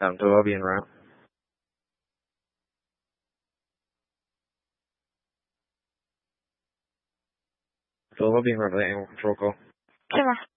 Philadelphia en route. Philadelphia en route, animal control call. 是吗？